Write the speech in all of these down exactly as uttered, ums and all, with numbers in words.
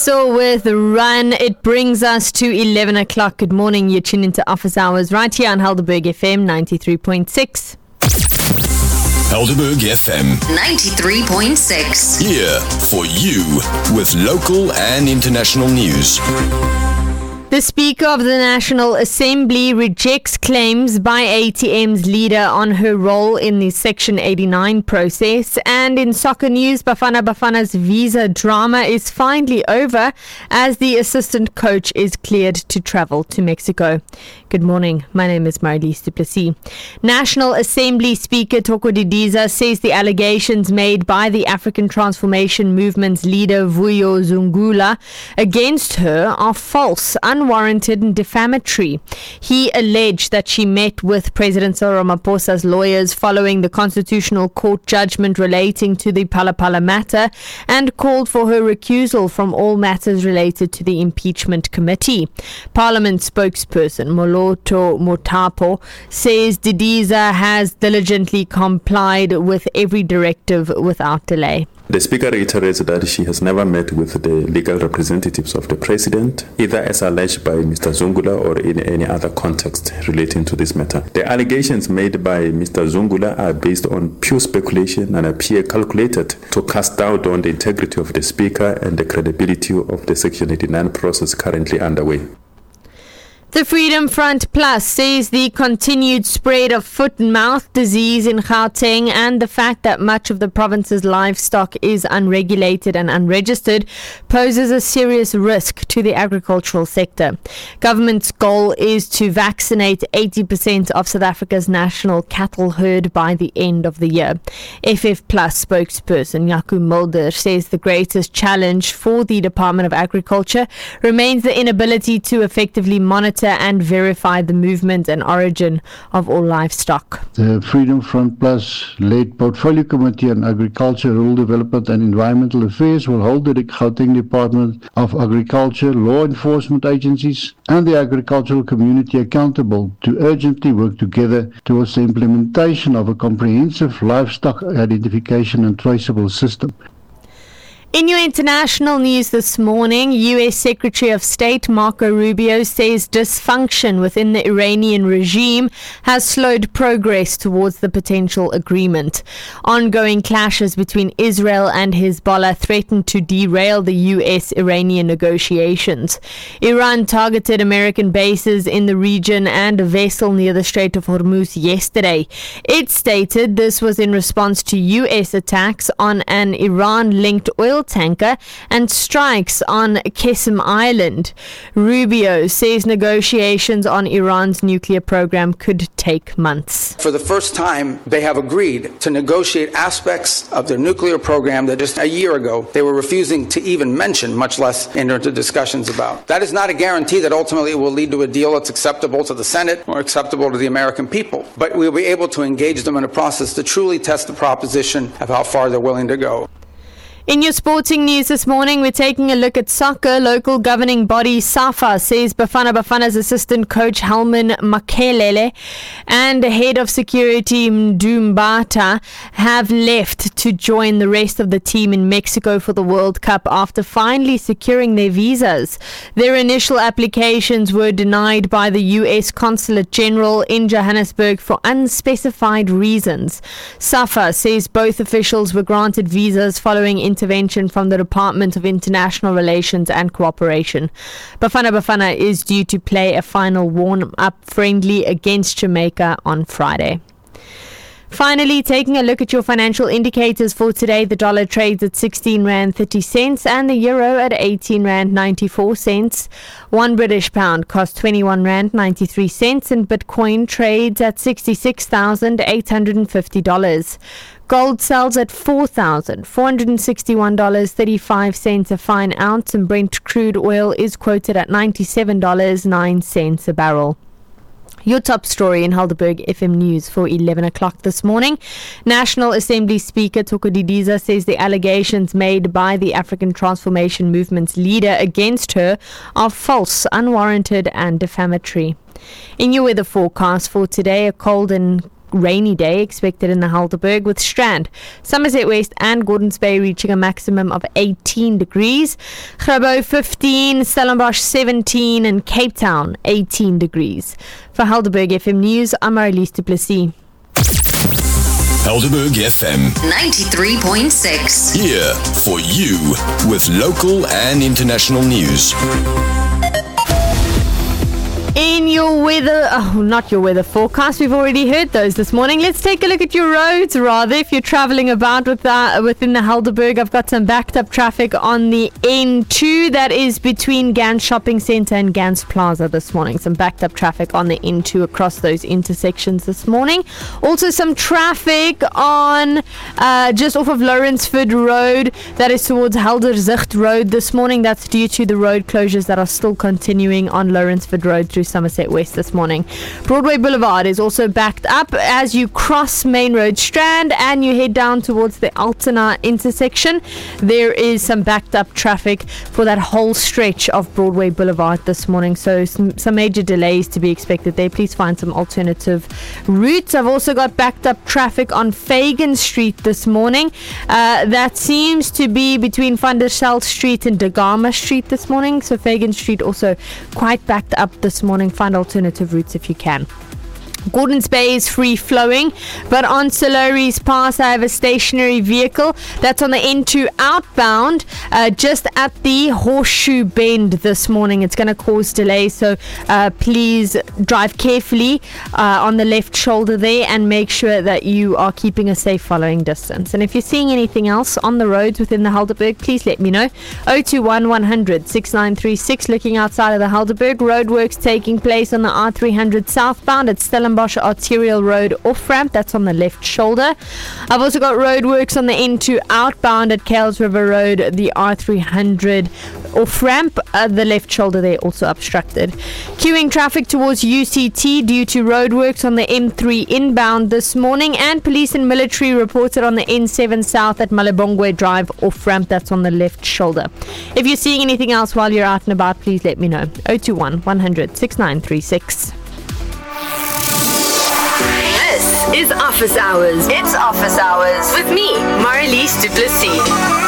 So with Run, it brings us to eleven o'clock. Good morning. You're tuned into Office Hours right here on Helderberg F M ninety-three point six. Helderberg F M ninety-three point six. Here for you with local and international news. The Speaker of the National Assembly rejects claims by A T M's leader on her role in the Section eighty-nine process. And in soccer news, Bafana Bafana's visa drama is finally over as the assistant coach is cleared to travel to Mexico. Good morning. My name is Marilise du Plessis. National Assembly Speaker Thoko Didiza says the allegations made by the African Transformation Movement's leader Vuyo Zungula against her are false, unwarranted and defamatory. He alleged that she met with President Cyril Ramaphosa's lawyers following the Constitutional Court judgment relating to the Phala-Phala matter and called for her recusal from all matters related to the impeachment committee. Parliament spokesperson Moloto Motapo says Didiza has diligently complied with every directive without delay. The Speaker reiterates that she has never met with the legal representatives of the President, either as alleged by Mister Zungula or in any other context relating to this matter. The allegations made by Mister Zungula are based on pure speculation and appear calculated to cast doubt on the integrity of the Speaker and the credibility of the Section eighty-nine process currently underway. The Freedom Front Plus says the continued spread of foot and mouth disease in Gauteng and the fact that much of the province's livestock is unregulated and unregistered poses a serious risk to the agricultural sector. Government's goal is to vaccinate eighty percent of South Africa's national cattle herd by the end of the year. F F Plus spokesperson Jaco Mulder says the greatest challenge for the Department of Agriculture remains the inability to effectively monitor and verify the movement and origin of all livestock. The Freedom Front Plus led Portfolio Committee on Agriculture, Rural Development and Environmental Affairs will hold the Gauteng Department of Agriculture, law enforcement agencies and the agricultural community accountable to urgently work together towards the implementation of a comprehensive livestock identification and traceable system. In your international news this morning, U S Secretary of State Marco Rubio says dysfunction within the Iranian regime has slowed progress towards the potential agreement. Ongoing clashes between Israel and Hezbollah threaten to derail the U S-Iranian negotiations. Iran targeted American bases in the region and a vessel near the Strait of Hormuz yesterday. It stated this was in response to U S attacks on an Iran-linked oil tanker and strikes on Qesem Island. Rubio says negotiations on Iran's nuclear program could take months. For the first time, they have agreed to negotiate aspects of their nuclear program that just a year ago they were refusing to even mention, much less enter into discussions about. That is not a guarantee that ultimately it will lead to a deal that's acceptable to the Senate or acceptable to the American people. But we'll be able to engage them in a process to truly test the proposition of how far they're willing to go. In your sporting news this morning, we're taking a look at soccer. Local governing body SAFA says Bafana Bafana's assistant coach Helman Makelele and head of security Mdumbata have left to join the rest of the team in Mexico for the World Cup after finally securing their visas. Their initial applications were denied by the U S Consulate General in Johannesburg for unspecified reasons. SAFA says both officials were granted visas following intervention from the Department of International Relations and Cooperation. Bafana Bafana is due to play a final warm-up friendly against Jamaica on Friday. Finally, taking a look at your financial indicators for today, the dollar trades at sixteen rand thirty cents and the euro at eighteen rand ninety-four cents. One British pound costs twenty-one rand ninety-three cents and Bitcoin trades at sixty-six thousand eight hundred fifty dollars. Gold sells at four thousand four hundred sixty-one dollars and thirty-five cents a fine ounce, and Brent crude oil is quoted at ninety-seven dollars and nine cents a barrel. Your top story in Helderberg F M News for eleven o'clock this morning. National Assembly Speaker Thoko Didiza says the allegations made by the African Transformation Movement's leader against her are false, unwarranted and defamatory. In your weather forecast for today, a cold and rainy day expected in the Helderberg, with Strand, Somerset West and Gordons Bay reaching a maximum of eighteen degrees. Grabo fifteen, Stellenbosch seventeen and Cape Town eighteen degrees. For Helderberg F M News, I'm Marlies du Plessis. Helderberg F M ninety-three point six. here for you with local and international news. In your weather, oh, not your weather forecast, we've already heard those this morning. Let's take a look at your roads, rather. If you're travelling about with the, within the Helderberg, I've got some backed up traffic on the N two, that is between Gans Shopping Centre and Gans Plaza this morning. Some backed up traffic on the N two across those intersections this morning. Also some traffic on uh, just off of Lawrenceford Road, that is towards Helderzicht Road this morning. That's due to the road closures that are still continuing on Lawrenceford Road through Somerset West this morning. Broadway Boulevard is also backed up as you cross Main Road Strand and you head down towards the Altona intersection. There is some backed up traffic for that whole stretch of Broadway Boulevard this morning, so some, some major delays to be expected there. Please find some alternative routes. I've also got backed up traffic on Fagan Street this morning. Uh, that seems to be between Van der Sel Street and Dagama Street this morning, so Fagan Street also quite backed up this morning. Find alternative routes if you can. Gordons Bay is free flowing, but on Solari's Pass I have a stationary vehicle that's on the N two outbound, uh, just at the Horseshoe Bend this morning. It's going to cause delays, so uh, please drive carefully uh, on the left shoulder there and make sure that you are keeping a safe following distance. And if you're seeing anything else on the roads within the Helderberg, please let me know. oh two one, one hundred, six nine three six. Looking outside of the Helderberg, roadworks taking place on the R three hundred southbound at Stellenbosch Arterial Road off-ramp, that's on the left shoulder. I've also got roadworks on the N two outbound at Kales River Road, the R three hundred off-ramp, uh, the left shoulder there also obstructed. Queuing traffic towards U C T due to roadworks on the M three inbound this morning, and police and military reported on the N seven south at Malibongwe Drive off-ramp, that's on the left shoulder. If you're seeing anything else while you're out and about, please let me know. oh two one, one hundred, six nine three six. This is Office Hours. It's Office Hours with me, Marlies du Plessis.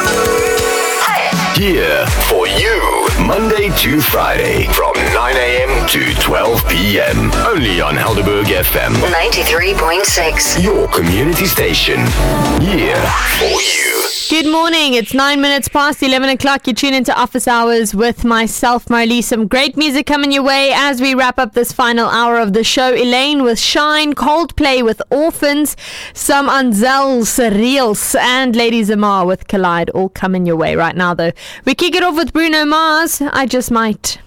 Here for you, Monday to Friday from nine a.m. to twelve p.m. Only on Helderberg F M ninety-three point six. your community station. Here for you. Good morning. It's nine minutes past eleven o'clock. You tune into Office Hours with myself, Marlies. Some great music coming your way as we wrap up this final hour of the show. Elaine with Shine, Coldplay with Orphans, some Anzel, Surreals, and Lady Zamar with Collide, all coming your way right now, though. We kick it off with Bruno Mars, I Just Might.